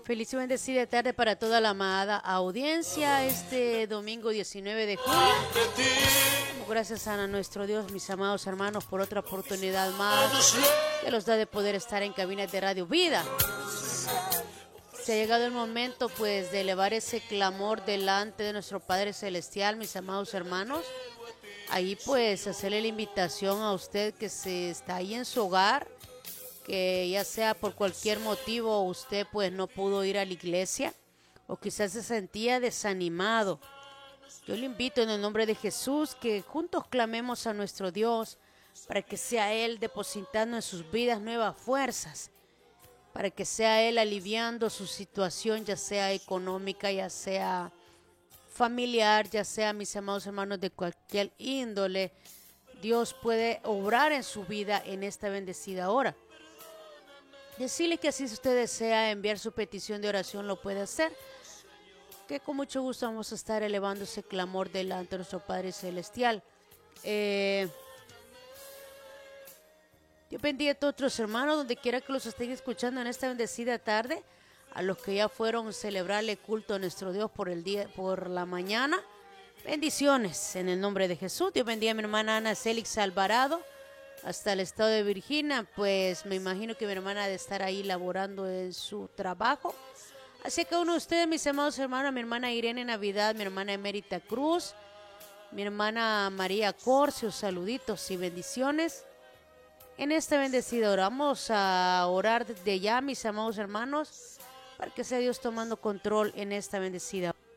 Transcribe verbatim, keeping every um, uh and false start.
Feliz y bendecida tarde para toda la amada audiencia este domingo diecinueve de julio. Gracias a nuestro Dios, mis amados hermanos, por otra oportunidad más que nos da de poder estar en cabinas de Radio Vida. Se ha llegado el momento pues de elevar ese clamor delante de nuestro Padre Celestial, mis amados hermanos. Ahí pues hacerle la invitación a usted que se está ahí en su hogar, que ya sea por cualquier motivo usted pues no pudo ir a la iglesia o quizás se sentía desanimado. Yo le invito en el nombre de Jesús que juntos clamemos a nuestro Dios para que sea Él depositando en sus vidas nuevas fuerzas, para que sea Él aliviando su situación, ya sea económica, ya sea familiar, ya sea, mis amados hermanos, de cualquier índole. Dios puede obrar en su vida en esta bendecida hora. Decirle que así si usted desea enviar su petición de oración lo puede hacer, que con mucho gusto vamos a estar elevando ese clamor delante de nuestro Padre Celestial. Eh, Dios bendiga a todos otros hermanos, donde quiera que los estén escuchando en esta bendecida tarde, a los que ya fueron a celebrarle culto a nuestro Dios por el día, por la mañana. Bendiciones en el nombre de Jesús. Dios bendiga a mi hermana Ana Célix Alvarado, hasta el estado de Virginia, pues me imagino que mi hermana ha de estar ahí laborando en su trabajo. Así que uno de ustedes, mis amados hermanos, mi hermana Irene Navidad, mi hermana Emérita Cruz, mi hermana María Corcio, saluditos y bendiciones. En esta bendecida hora vamos a orar desde ya, mis amados hermanos, para que sea Dios tomando control en esta bendecida hora.